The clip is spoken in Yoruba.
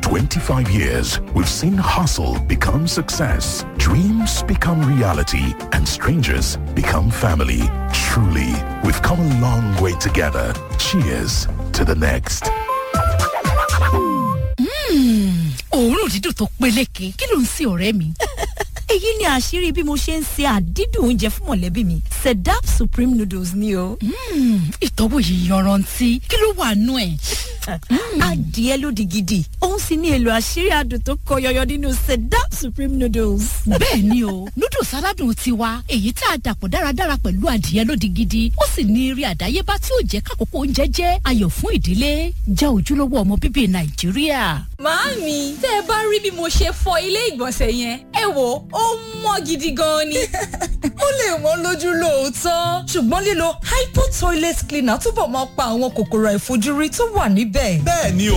25 years, we've seen hustle become success, dreams become reality, and strangers become family. Truly, we've come a long way together. Cheers to the next. Òórùn dídùn tó peléke. Kí ló ń ṣe ọ̀rẹ́ mi? Èyí ni àṣírí bí mo ṣe ń ṣe àdídùn oúnjẹ fún mọ̀lẹ́bí mi. Sedap Supreme Noodles ni o. Ìtọ́wò yìí yọrantí. Kí ló wà nú ẹ̀? Adìẹ lódì gidi. Òun sì ní èlò àṣírí adùn tó kọ yọyọ nínú Sedap Supreme Noodles. Bẹ́ẹ̀ ni o, noodles aládùn tiwa, èyí tá a dàpọ̀ dáradára pẹ̀lú adìẹ lódì gidi. Ó sì ní eré àdáyébá tí ó jẹ́ kákòókò oúnjẹ jẹ́ ayọ̀ fún ìdílé. Jẹ́ ojúlówó ọmọ bíbí Nàìjíríà. Màámi, tẹ́ ẹ bá rí bí mo ṣe fọ ilé ìgbọ̀nsẹ̀ yẹn, ẹ wò ó mọ́ gidi gan ni. Ó lè wọ́n lójú lóòótọ́, ṣùgbọ́n lílo Hypo toilet cleaner túbọ̀ máa pa àwọn kòkòrò àìfojúrí tó wà níbẹ̀. Bẹ́ẹ̀ ni